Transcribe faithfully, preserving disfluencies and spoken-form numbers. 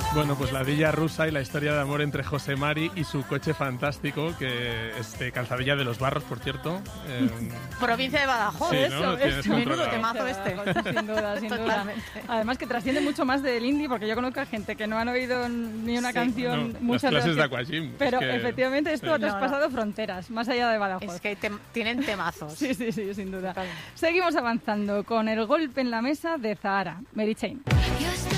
Bueno, pues la Villa Rusa y la historia de amor entre José Mari y su coche fantástico, que es de Calzadilla de los Barros, por cierto. Eh... Provincia de Badajoz. Sí, eso, ¿no? es menudo temazo este. Sin duda, sin duda. Además que trasciende mucho más del indie, porque yo conozco a gente que no han oído ni una sí, canción. No, muchas las clases de, de Aquagym. Pero es que... efectivamente esto sí. ha traspasado no, no. fronteras, más allá de Badajoz. Es que te, tienen temazos. Sí, sí, sí, sin duda. Seguimos avanzando con El golpe en la mesa de Zahara, Mary Chain.